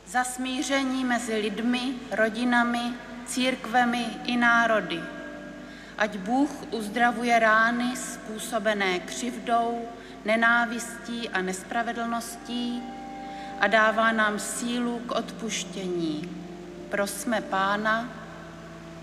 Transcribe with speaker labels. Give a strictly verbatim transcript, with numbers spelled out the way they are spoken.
Speaker 1: za smíření mezi lidmi, rodinami, církvemi i národy. Ať Bůh uzdravuje rány způsobené křivdou, nenávistí a nespravedlností a dává nám sílu k odpuštění. Prosme Pána.